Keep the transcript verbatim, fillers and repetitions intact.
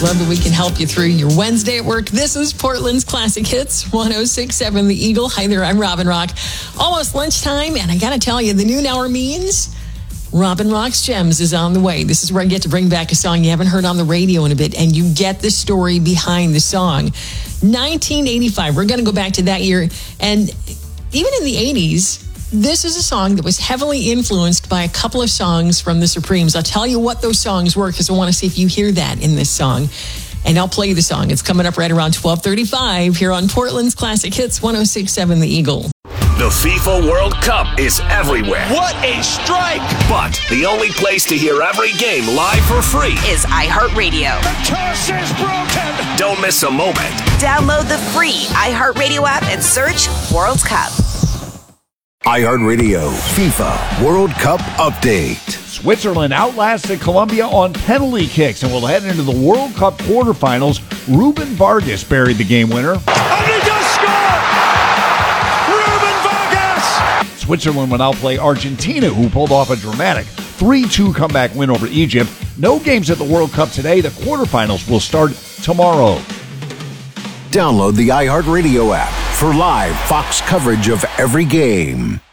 Love that we can help you through your Wednesday at work. This is Portland's Classic Hits, one oh six point seven The Eagle. Hi there, I'm Robin Rock. Almost lunchtime, and I got to tell you, the noon hour means Robin Rock's Gems is on the way. This is where I get to bring back a song you haven't heard on the radio in a bit, and you get the story behind the song. nineteen eighty-five, we're going to go back to that year, and even in the eighties, this is a song that was heavily influenced by a couple of songs from the Supremes. I'll tell you what those songs were because I want to see if you hear that in this song. And I'll play the song. It's coming up right around twelve thirty-five here on Portland's Classic Hits, one oh six point seven The Eagle. The FIFA World Cup is everywhere. What a strike! But the only place to hear every game live for free is iHeartRadio. The toss is broken! Don't miss a moment. Download the free iHeartRadio app and search World Cup. iHeartRadio FIFA World Cup Update. Switzerland outlasted Colombia on penalty kicks and will head into the World Cup quarterfinals. Ruben Vargas buried the game winner. And he does score! Ruben Vargas! Switzerland will now play Argentina, who pulled off a dramatic three two comeback win over Egypt. No games at the World Cup today. The quarterfinals will start tomorrow. Download the iHeartRadio app for live Fox coverage of every game.